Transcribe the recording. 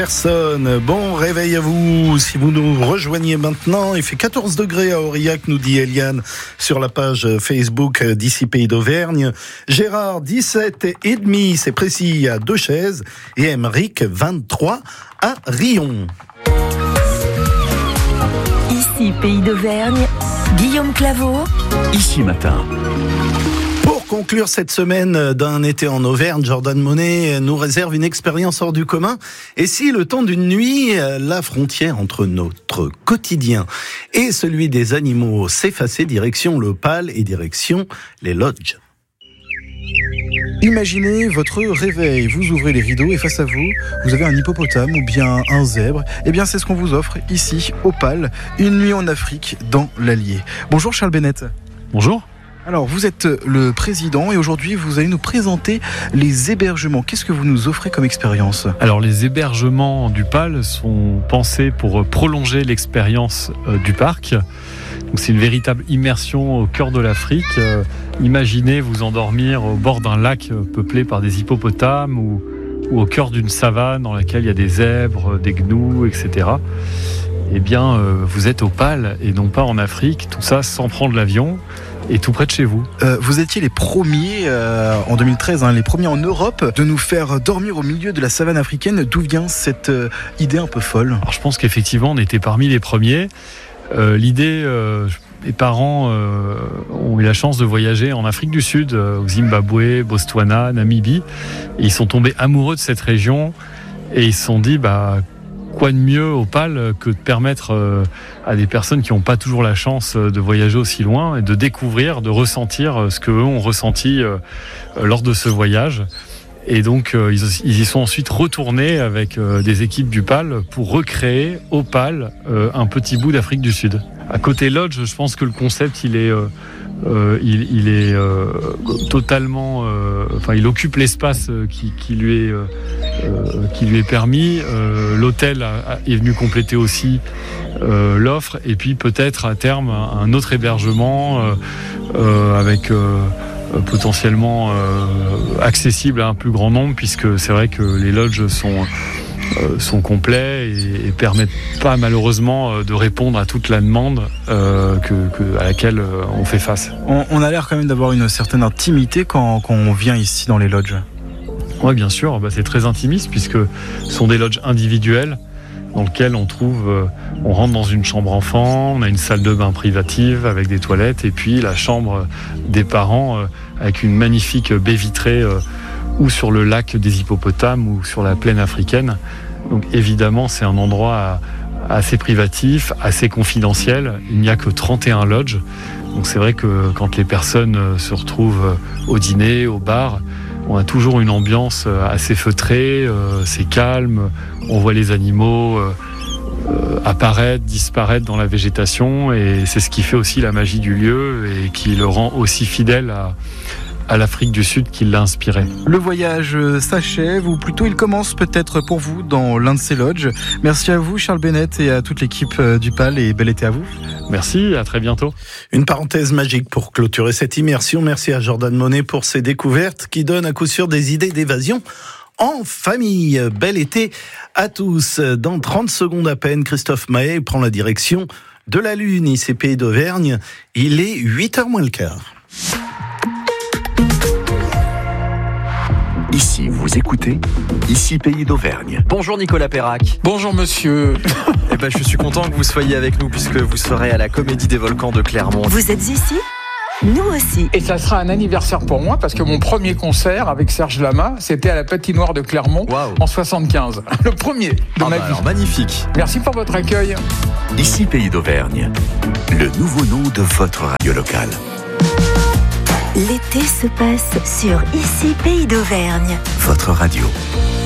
Personne. Bon réveil à vous. Si vous nous rejoignez maintenant, il fait 14 degrés à Aurillac, nous dit Eliane sur la page Facebook d'ici Pays d'Auvergne. Gérard, 17,5, c'est précis, à Deux-Chaises. Et Emeric, 23 à Rion. Ici Pays d'Auvergne, Guillaume Claveau. Ici Matin. Pour conclure cette semaine d'un été en Auvergne, Jordan Monet nous réserve une expérience hors du commun. Et si le temps d'une nuit, la frontière entre notre quotidien et celui des animaux s'effaçait, direction l'Opale et direction les lodges. Imaginez votre réveil, vous ouvrez les rideaux et face à vous, vous avez un hippopotame ou bien un zèbre. Eh bien c'est ce qu'on vous offre ici, Opale, une nuit en Afrique dans l'Allier. Bonjour Charles Bennett. Bonjour. Alors vous êtes le président et aujourd'hui vous allez nous présenter les hébergements. Qu'est-ce que vous nous offrez comme expérience ? Alors les hébergements du PAL sont pensés pour prolonger l'expérience du parc. Donc, c'est une véritable immersion au cœur de l'Afrique. Imaginez vous endormir au bord d'un lac peuplé par des hippopotames ou au cœur d'une savane dans laquelle il y a des zèbres, des gnous, etc. Eh bien, vous êtes au PAL et non pas en Afrique. Tout ça sans prendre l'avion et tout près de chez vous. Vous étiez les premiers en 2013, les premiers en Europe de nous faire dormir au milieu de la savane africaine. D'où vient cette idée un peu folle ? Alors, je pense qu'effectivement, on était parmi les premiers. L'idée, mes parents ont eu la chance de voyager en Afrique du Sud, au Zimbabwe, Botswana, Namibie. Et ils sont tombés amoureux de cette région et ils se sont dit, quoi de mieux au PAL que de permettre à des personnes qui n'ont pas toujours la chance de voyager aussi loin et de découvrir, de ressentir ce qu'eux ont ressenti lors de ce voyage. Et donc ils y sont ensuite retournés avec des équipes du PAL pour recréer au PAL un petit bout d'Afrique du Sud. À côté Lodge, je pense que le concept il est totalement, il occupe l'espace qui lui est permis. L'hôtel est venu compléter aussi l'offre et puis peut-être à terme un autre hébergement avec potentiellement accessible à un plus grand nombre, puisque c'est vrai que les lodges sont complets et permettent pas malheureusement de répondre à toute la demande à laquelle on fait face. On a l'air quand même d'avoir une certaine intimité quand on vient ici dans les lodges. Oui, bien sûr, c'est très intimiste puisque ce sont des lodges individuels dans lesquels on rentre dans une chambre enfant, on a une salle de bain privative avec des toilettes et puis la chambre des parents avec une magnifique baie vitrée ou sur le lac des hippopotames ou sur la plaine africaine. Donc évidemment, c'est un endroit assez privatif, assez confidentiel. Il n'y a que 31 lodges. Donc c'est vrai que quand les personnes se retrouvent au dîner, au bar, on a toujours une ambiance assez feutrée, c'est calme, on voit les animaux apparaître, disparaître dans la végétation et c'est ce qui fait aussi la magie du lieu et qui le rend aussi fidèle à l'Afrique du Sud qui l'a inspiré. Le voyage s'achève, ou plutôt il commence peut-être pour vous dans l'un de ces lodges. Merci à vous Charles Bennett et à toute l'équipe du PAL et bel été à vous. Merci, à très bientôt. Une parenthèse magique pour clôturer cette immersion. Merci à Jordan Monet pour ses découvertes qui donnent à coup sûr des idées d'évasion en famille. Bel été à tous. Dans 30 secondes à peine, Christophe Mahé prend la direction de la Lune, ici Pays d'Auvergne. Il est 8h moins le quart. Ici, vous écoutez, ici Pays d'Auvergne. Bonjour Nicolas Perrac. Bonjour monsieur. Je suis content que vous soyez avec nous puisque vous serez à la Comédie des Volcans de Clermont. Vous êtes ici ? Nous aussi. Et ça sera un anniversaire pour moi parce que mon premier concert avec Serge Lama, c'était à la Patinoire de Clermont en 75. Le premier de ma vie. Alors, magnifique. Merci pour votre accueil. Ici Pays d'Auvergne, le nouveau nom de votre radio locale. L'été se passe sur Ici Pays d'Auvergne. Votre radio.